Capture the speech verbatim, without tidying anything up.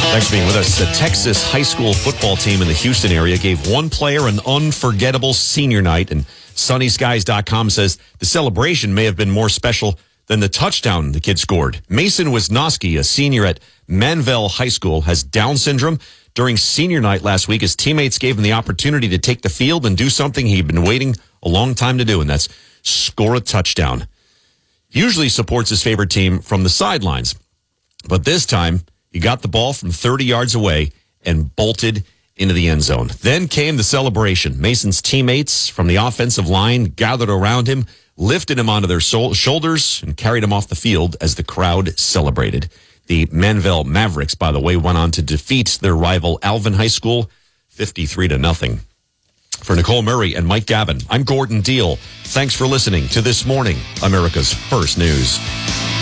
Thanks for being with us. The Texas high school football team in the Houston area gave one player an unforgettable senior night, and sunny skies dot com says the celebration may have been more special than the touchdown the kid scored. Mason Wisnowski, a senior at Manvel High School, has Down syndrome. During senior night last week, his teammates gave him the opportunity to take the field and do something he'd been waiting a long time to do, and that's score a touchdown. He usually supports his favorite team from the sidelines, but this time he got the ball from thirty yards away and bolted into the end zone. Then came the celebration. Mason's teammates from the offensive line gathered around him, lifted him onto their so- shoulders, and carried him off the field as the crowd celebrated. The Manvel Mavericks, by the way, went on to defeat their rival Alvin High School fifty-three to nothing. For Nicole Murray and Mike Gavin, I'm Gordon Deal. Thanks for listening to This Morning, America's First News.